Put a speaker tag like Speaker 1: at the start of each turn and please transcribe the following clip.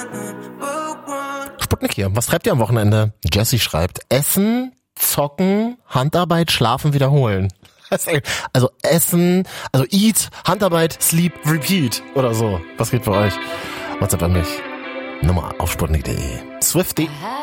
Speaker 1: Sputnik hier. Was treibt ihr am Wochenende? Jessie schreibt, Essen, Zocken, Handarbeit, Schlafen, wiederholen. Also Essen, also Eat, Handarbeit, Sleep, Repeat oder so. Was geht für euch? WhatsApp an mich. Nummer auf sputnik.de. Swifty.